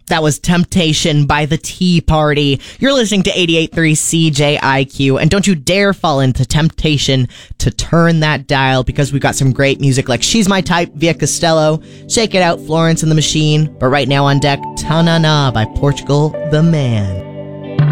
That was Temptation by the Tea Party. You're listening to 88.3 CJIQ, and don't you dare fall into temptation to turn that dial, because we've got some great music like She's My Type via Costello, Shake It Out, Florence and the Machine, but right now on deck, Ta-Na-Na by Portugal the Man.